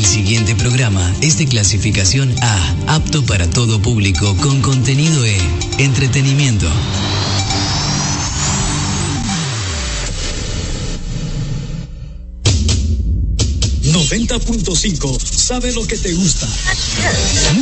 siguiente programa es de clasificación A, apto para todo público, con contenido E, entretenimiento. .5 sabe lo que te gusta.